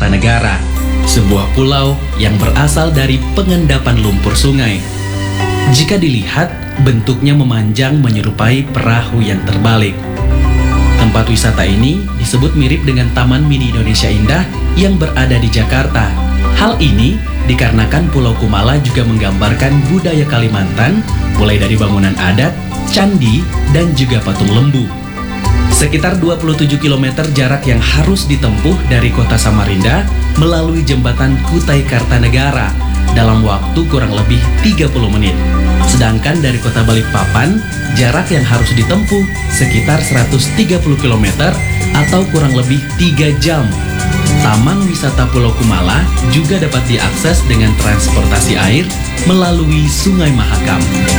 Kartanegara, sebuah pulau yang berasal dari pengendapan lumpur sungai. Jika dilihat, bentuknya memanjang menyerupai perahu yang terbalik. Tempat wisata ini disebut mirip dengan Taman Mini Indonesia Indah yang berada di Jakarta. Hal ini dikarenakan Pulau Kumala juga menggambarkan budaya Kalimantan, mulai dari bangunan adat, candi, dan juga patung lembu. Sekitar 27 km jarak yang harus ditempuh dari kota Samarinda melalui jembatan Kutai Kartanegara dalam waktu kurang lebih 30 menit. Sedangkan dari kota Balikpapan, jarak yang harus ditempuh sekitar 130 km atau kurang lebih 3 jam. Taman wisata Pulau Kumala juga dapat diakses dengan transportasi air melalui Sungai Mahakam.